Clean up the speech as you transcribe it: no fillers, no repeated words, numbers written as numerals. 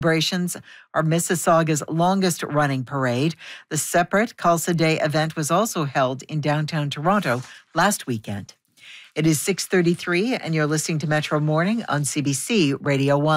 Celebrations are Mississauga's longest-running parade. The separate Khalsa Day event was also held in downtown Toronto last weekend. It is 6:33, and you're listening to Metro Morning on CBC Radio 1.